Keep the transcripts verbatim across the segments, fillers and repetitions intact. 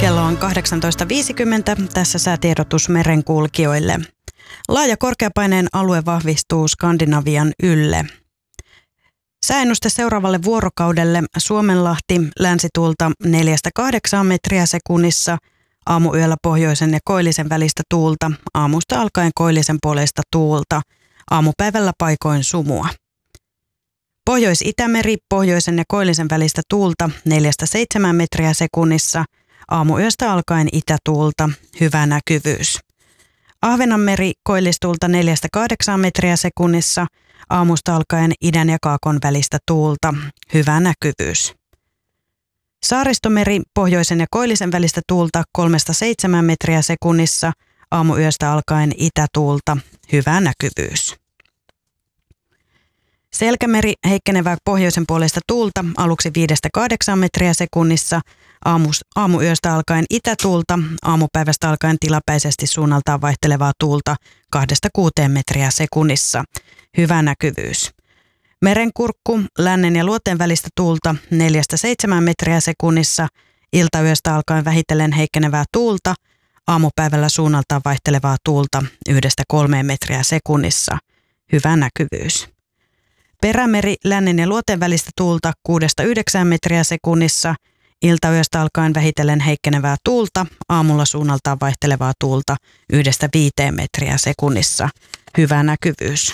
Kello on kahdeksantoista viisikymmentä. Tässä säätiedotus merenkulkijoille. Laaja korkeapaineen alue vahvistuu Skandinavian ylle. Sääennuste seuraavalle vuorokaudelle: Suomenlahti länsituulta neljästä kahdeksaan metriä sekunnissa, aamuyöllä pohjoisen ja koillisen välistä tuulta, aamusta alkaen koillisen puoleista tuulta, aamupäivällä paikoin sumua. Pohjois-Itämeri pohjoisen ja koillisen välistä tuulta neljästä seitsemään metriä sekunnissa, aamuyöstä alkaen itätuulta, hyvä näkyvyys. Ahvenanmeri koillistuulta neljästä kahdeksaan metriä sekunnissa, aamusta alkaen idän ja kaakon välistä tuulta, hyvä näkyvyys. Saaristomeri pohjoisen ja koillisen välistä tuulta kolmesta seitsemään metriä sekunnissa, aamuyöstä alkaen itätuulta, hyvä näkyvyys. Selkämeri heikkenevää pohjoisen puolesta tuulta aluksi viidestä kahdeksaan metriä sekunnissa, aamus, aamuyöstä alkaen itätuulta, aamupäivästä alkaen tilapäisesti suunnaltaan vaihtelevaa tuulta kahdesta kuuteen metriä sekunnissa, hyvä näkyvyys. Merenkurkku lännen ja luoteen välistä tuulta neljästä seitsemään metriä sekunnissa, iltayöstä alkaen vähitellen heikkenevää tuulta, aamupäivällä suunnaltaan vaihtelevaa tuulta yhdestä kolmeen metriä sekunnissa, hyvä näkyvyys. Perämeri lännen ja luoteen välistä tuulta kuudesta yhdeksään metriä sekunnissa, iltayöstä alkaen vähitellen heikkenevää tuulta, aamulla suunnaltaan vaihtelevaa tuulta yhdestä viiteen metriä sekunnissa, hyvä näkyvyys.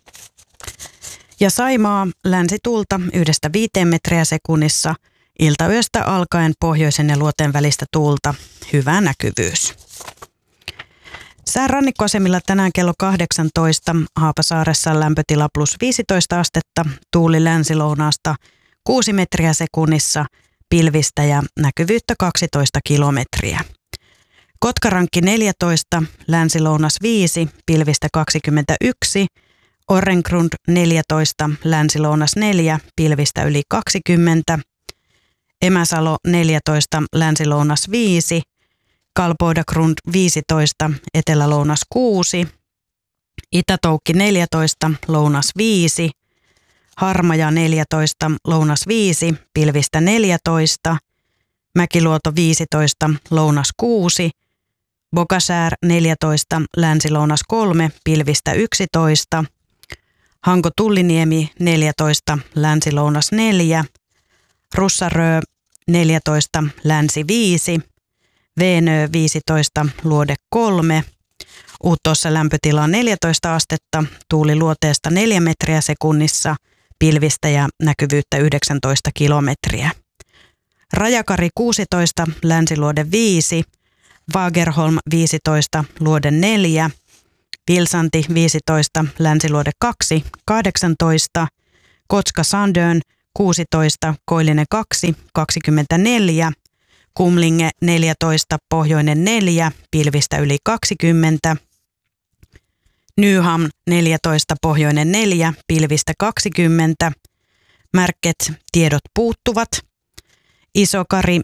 Ja Saimaa länsituulta yhdestä viiteen metriä sekunnissa, iltayöstä alkaen pohjoisen ja luoteen välistä tuulta, hyvä näkyvyys. Sään rannikkoasemilla tänään kello kahdeksantoista, Haapasaaressa lämpötila plus viisitoista astetta, tuuli länsilounaasta kuusi metriä sekunnissa, pilvistä ja näkyvyyttä kaksitoista kilometriä. Kotkarankki neljätoista, länsilounas viisi, pilvistä kaksikymmentäyksi, Orrengrund neljätoista, länsilounas neljä, pilvistä yli kaksikymmentä, Emäsalo neljätoista, länsilounas viisi, Kalbodagrund viisitoista, etelälounas kuusi, Itätoukki neljätoista, lounas viisi, Harmaja neljätoista, lounas viisi, pilvistä neljätoista, Mäkiluoto viisitoista, lounas kuusi, Bogasär neljätoista, länsilounas kolme, pilvistä yksitoista, Hanko-Tulliniemi neljätoista, länsilounas neljä, Russarö neljätoista, länsi viisi, Veenö viisitoista, luode kolme, Uuttossa lämpötila neljätoista astetta, tuuli luoteesta neljä metriä sekunnissa, pilvistä ja näkyvyyttä yhdeksäntoista kilometriä. Rajakari kuusitoista, länsiluode viisi, Fagerholm viisitoista, luode neljä, Vilsanti viisitoista, länsiluode kaksi, kahdeksantoista, Kotska Sandön kuusitoista, koillinen kaksi, kaksikymmentäneljä, Kumlinge neljätoista, pohjoinen neljä, pilvistä yli kaksikymmentä, Nyhamn neljätoista, pohjoinen neljä, pilvistä kaksikymmentä, Märket tiedot puuttuvat, Isokari